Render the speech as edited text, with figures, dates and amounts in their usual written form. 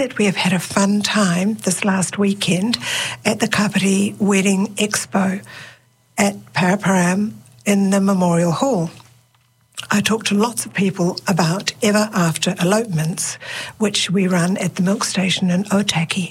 that we have had a fun time this last weekend at the Kapiti Wedding Expo at Paraparaumu in the Memorial Hall. I talked to lots of people about Ever After Elopements, which we run at the milk station in Otaki.